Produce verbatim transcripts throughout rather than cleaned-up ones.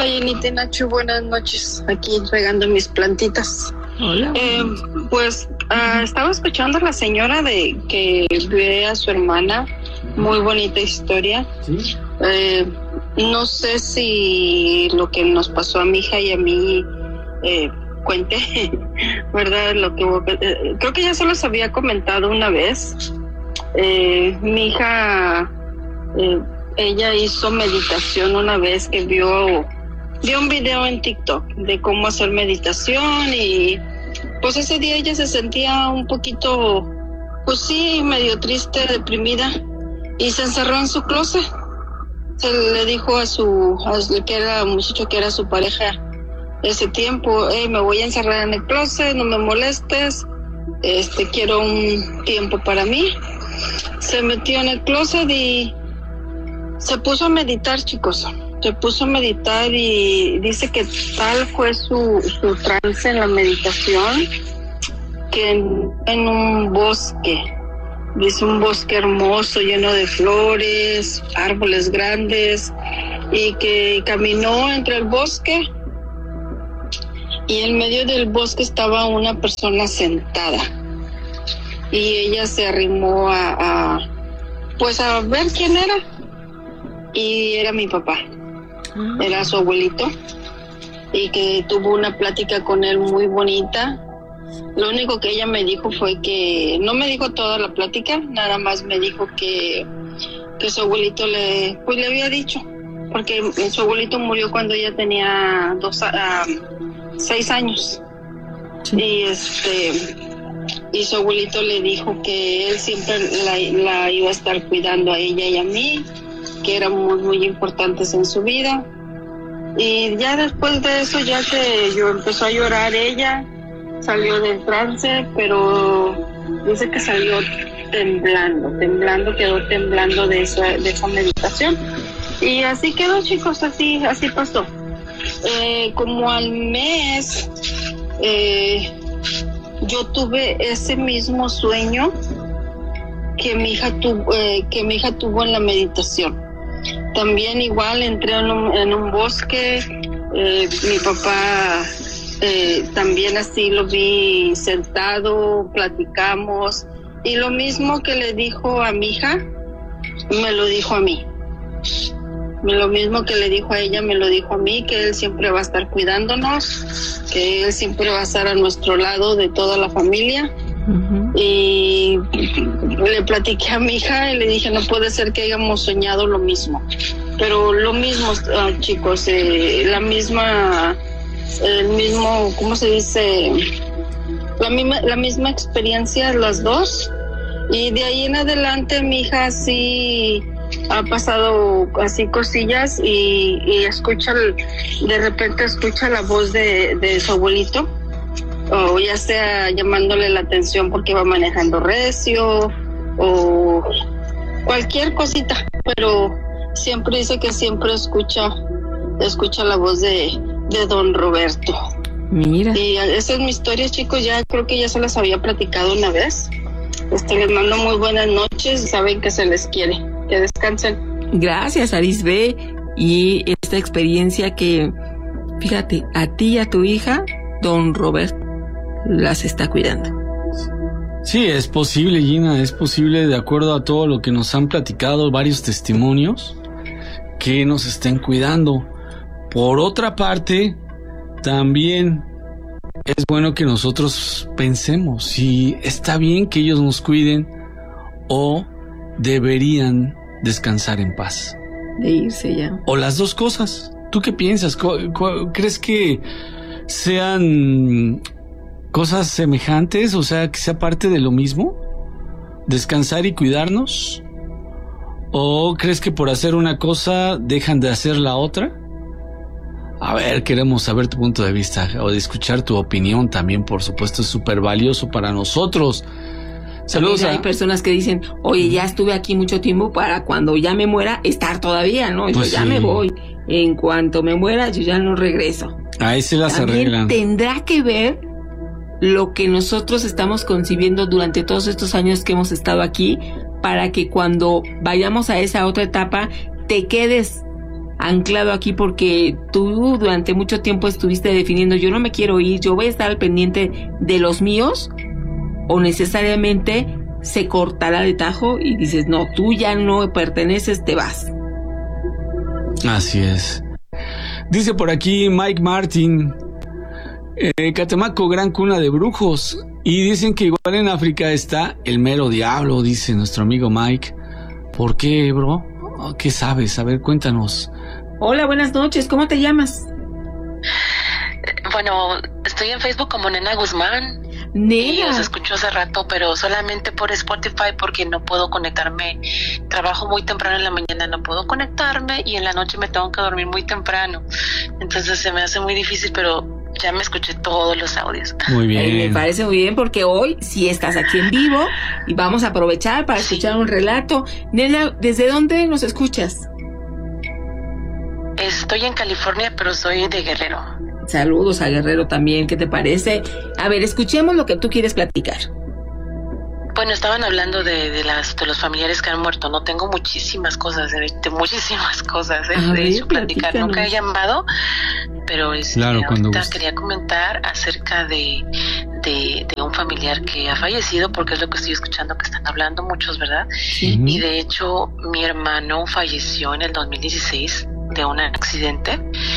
Hola Jenita y Nacho, buenas noches. Aquí regando mis plantitas. Hola. Eh, pues uh, estaba escuchando a la señora de que ve a su hermana. Muy bonita historia. ¿Sí? Eh, no sé si lo que nos pasó a mi hija y a mí eh, cuente, ¿verdad? Lo que eh, creo que ya se los había comentado una vez. Eh, mi hija, eh, ella hizo meditación una vez que vio, vio un video en TikTok de cómo hacer meditación y pues ese día ella se sentía un poquito, pues sí, medio triste, deprimida y se encerró en su closet. Se le dijo a su, a, que era un muchacho que era su pareja ese tiempo, hey, me voy a encerrar en el closet, no me molestes, este, quiero un tiempo para mí. Se metió en el closet y se puso a meditar, chicos. Se puso a meditar y dice que tal fue su, su trance en la meditación que en, en un bosque, dice un bosque hermoso, lleno de flores, árboles grandes, y que caminó entre el bosque y en medio del bosque estaba una persona sentada. Y ella se arrimó a, a, pues a ver quién era. Y era mi papá. Era su abuelito. Y que tuvo una plática con él muy bonita. Lo único que ella me dijo fue que, no me dijo toda la plática, nada más me dijo que, que su abuelito le, pues le había dicho. Porque su abuelito murió cuando ella tenía dos, uh, seis años. Sí. Y este... y su abuelito le dijo que él siempre la, la iba a estar cuidando a ella y a mí, que éramos muy importantes en su vida. Y ya después de eso ya que yo empezó a llorar ella, salió del trance, pero dice que salió temblando, temblando, quedó temblando de esa, de esa meditación. Y así quedó, chicos, así, así pasó. Eh, como al mes, eh, yo tuve ese mismo sueño que mi hija tuvo, eh, que mi hija tuvo en la meditación. También igual entré en un, en un bosque, eh, mi papá eh, también así lo vi sentado, platicamos, y lo mismo que le dijo a mi hija, me lo dijo a mí. Lo mismo que le dijo a ella, me lo dijo a mí, que él siempre va a estar cuidándonos, que él siempre va a estar a nuestro lado de toda la familia. Uh-huh. Y le platiqué a mi hija y le dije, no puede ser que hayamos soñado lo mismo. Pero lo mismo, uh, chicos, eh, la misma, el mismo, ¿cómo se dice? La misma, la misma experiencia, las dos. Y de ahí en adelante mi hija sí ha pasado así cosillas y, y escucha, de repente escucha la voz de, de su abuelito, o ya sea llamándole la atención porque va manejando recio o cualquier cosita, pero siempre dice que siempre escucha escucha la voz de, de don Roberto. Mira. Y esa es mi historia, chicos, ya creo que ya se las había platicado una vez. Este, les mando muy buenas noches y saben que se les quiere. Que descansen. Gracias, Arisbe. Y esta experiencia que, fíjate, a ti y a tu hija, don Robert las está cuidando. Sí, es posible, Gina, es posible, de acuerdo a todo lo que nos han platicado varios testimonios, que nos estén cuidando. Por otra parte, también es bueno que nosotros pensemos si está bien que ellos nos cuiden o deberían descansar en paz. De irse ya. O las dos cosas. ¿Tú qué piensas? ¿Crees que sean cosas semejantes? O sea, que sea parte de lo mismo. ¿Descansar y cuidarnos? ¿O crees que por hacer una cosa dejan de hacer la otra? A ver, queremos saber tu punto de vista o de escuchar tu opinión también, por supuesto, es súper valioso para nosotros. Saludos. Hay personas que dicen, oye, ya estuve aquí mucho tiempo para cuando ya me muera estar todavía, ¿no? Yo pues ya sí. me voy. En cuanto me muera, yo ya no regreso. Ahí se las También arreglan. Tendrá que ver lo que nosotros estamos concibiendo durante todos estos años que hemos estado aquí, para que cuando vayamos a esa otra etapa, te quedes anclado aquí porque tú durante mucho tiempo estuviste definiendo, yo no me quiero ir, yo voy a estar al pendiente de los míos, o necesariamente se cortará de tajo y dices, no, tú ya no perteneces, te vas. Así es. Dice por aquí Mike Martin, eh, Catemaco, gran cuna de brujos. Y dicen que igual en África está el mero diablo, dice nuestro amigo Mike. ¿Por qué, bro? ¿Qué sabes? A ver, cuéntanos. Hola, buenas noches. ¿Cómo te llamas? Bueno, estoy en Facebook como Nena Guzmán. Nena. Y los escucho hace rato, pero solamente por Spotify porque no puedo conectarme. Trabajo muy temprano en la mañana, no puedo conectarme y en la noche me tengo que dormir muy temprano. Entonces se me hace muy difícil, pero ya me escuché todos los audios. Muy bien. Eh, me parece muy bien porque hoy sí estás aquí en vivo y vamos a aprovechar para escuchar un relato. Nena, ¿desde dónde nos escuchas? Estoy en California, pero soy de Guerrero. Saludos a Guerrero también, ¿qué te parece? A ver, escuchemos lo que tú quieres platicar. Bueno, estaban hablando de, de las de los familiares que han muerto. No tengo muchísimas cosas, de, de muchísimas cosas, ¿eh? A de ver, hecho, platicar. platícanos. Nunca he llamado, pero este, Claro, cuando ahorita guste. quería comentar acerca de, de, de un familiar que ha fallecido, porque es lo que estoy escuchando que están hablando muchos, ¿verdad? Sí. Ujú. Y de hecho, mi hermano falleció en el dos mil dieciséis de un accidente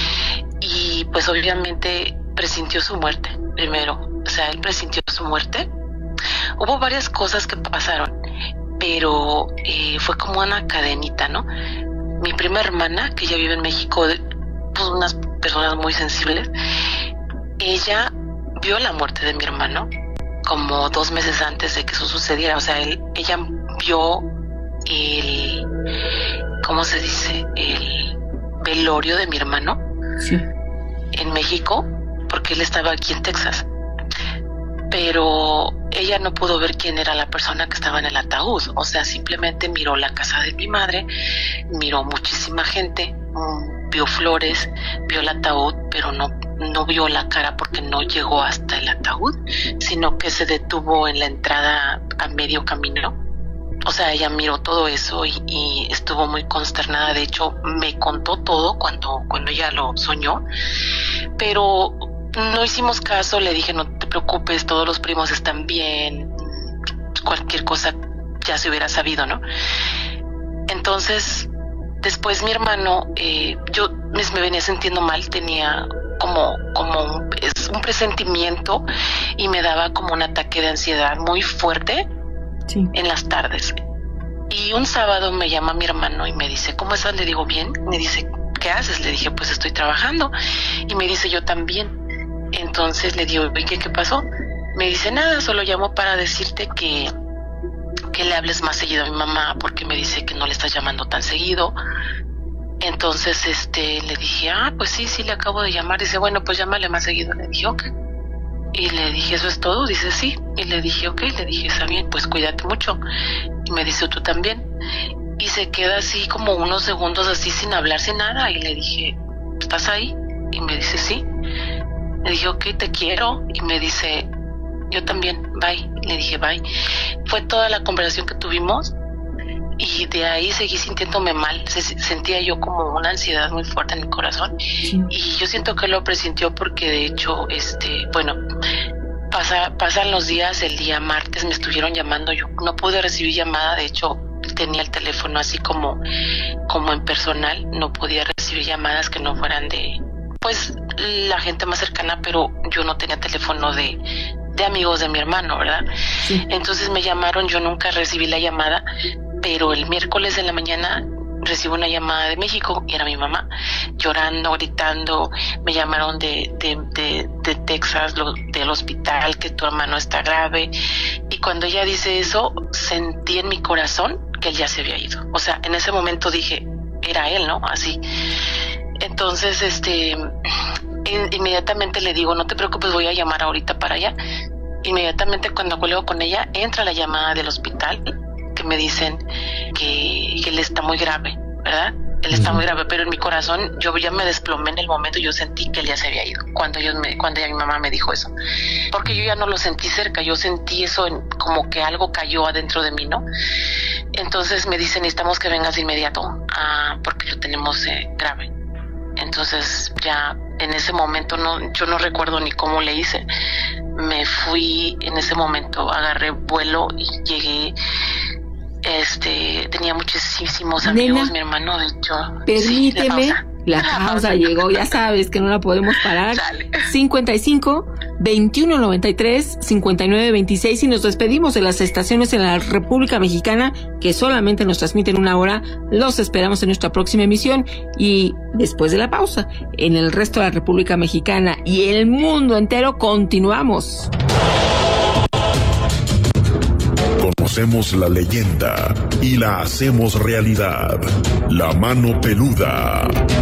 y pues obviamente presintió su muerte primero. O sea, él presintió su muerte. Hubo varias cosas que pasaron, pero eh, fue como una cadenita, ¿no? Mi prima hermana, que ella vive en México, pues unas personas muy sensibles, ella vio la muerte de mi hermano como dos meses antes de que eso sucediera. O sea, él, ella vio el, ¿cómo se dice? El velorio de mi hermano Sí. en México, porque él estaba aquí en Texas. Pero ella no pudo ver quién era la persona que estaba en el ataúd. O sea, simplemente miró la casa de mi madre, miró muchísima gente, mm, vio flores, vio el ataúd, pero no, no vio la cara porque no llegó hasta el ataúd, sino que se detuvo en la entrada a medio camino. O sea, ella miró todo eso y, y estuvo muy consternada. De hecho, me contó todo cuando, cuando ella lo soñó, pero no hicimos caso. Le dije, no te preocupes, todos los primos están bien, cualquier cosa ya se hubiera sabido, ¿no? Entonces, después mi hermano, eh, yo me, me venía sintiendo mal, tenía como, como un, es un presentimiento y me daba como un ataque de ansiedad muy fuerte. Sí. En las tardes. Y un sábado me llama mi hermano y me dice, ¿cómo estás? Le digo, bien. Me dice, ¿qué haces? Le dije, pues estoy trabajando. Y me dice, yo también. Entonces le digo, ¿y qué, qué pasó? Me dice, nada, solo llamo para decirte que, que le hables más seguido a mi mamá, porque me dice que no le estás llamando tan seguido. Entonces este le dije, ah, pues sí, sí, le acabo de llamar. Dice, bueno, pues llámale más seguido. Le dije, ok. Y le dije, ¿eso es todo? Dice, sí. Y le dije, ok. Le dije, está bien, pues cuídate mucho. Y me dice, tú también. Y se queda así como unos segundos así sin hablar, sin nada. Y le dije, ¿estás ahí? Y me dice, sí. Le dije, ok, te quiero. Y me dice, yo también, bye. Le dije, bye. Fue toda la conversación que tuvimos. Y de ahí seguí sintiéndome mal. Se, sentía yo como una ansiedad muy fuerte en mi corazón. Sí. Y yo siento que lo presintió porque de hecho, este, bueno, pasa, pasan los días. El día martes me estuvieron llamando. Yo no pude recibir llamada. De hecho, tenía el teléfono así como, como en personal. No podía recibir llamadas que no fueran de, pues, la gente más cercana. Pero yo no tenía teléfono de, de amigos de mi hermano, ¿verdad? Sí. Entonces me llamaron. Yo nunca recibí la llamada. Pero el miércoles de la mañana recibo una llamada de México y era mi mamá llorando, gritando. Me llamaron de, de, de, de Texas, lo, del hospital, que tu hermano está grave. Y cuando ella dice eso, sentí en mi corazón que él ya se había ido. O sea, en ese momento dije, era él, ¿no? Así. Entonces, este, in, inmediatamente le digo, no te preocupes, voy a llamar ahorita para allá. Inmediatamente cuando cuelgo con ella, entra la llamada del hospital, que me dicen que, que él está muy grave, ¿verdad? Él está Uh-huh. muy grave, pero en mi corazón yo ya me desplomé en el momento. Yo sentí que él ya se había ido cuando ellos me, cuando ya mi mamá me dijo eso, porque yo ya no lo sentí cerca. Yo sentí eso en, como que algo cayó adentro de mí, ¿no? Entonces me dicen, necesitamos que vengas de inmediato, ah, porque lo tenemos eh, grave. Entonces ya en ese momento no, yo no recuerdo ni cómo le hice. Me fui en ese momento, agarré vuelo y llegué. Este, tenía muchísimos amigos, Nena, mi hermano, de hecho. Permíteme. Sí, la pausa, la pausa llegó, ya sabes que no la podemos parar. Dale. cincuenta y cinco, veintiuno noventa y tres, cincuenta y nueve veintiséis y nos despedimos de las estaciones en la República Mexicana que solamente nos transmiten una hora. Los esperamos en nuestra próxima emisión y después de la pausa, en el resto de la República Mexicana y el mundo entero continuamos. Conocemos la leyenda y la hacemos realidad. La mano peluda.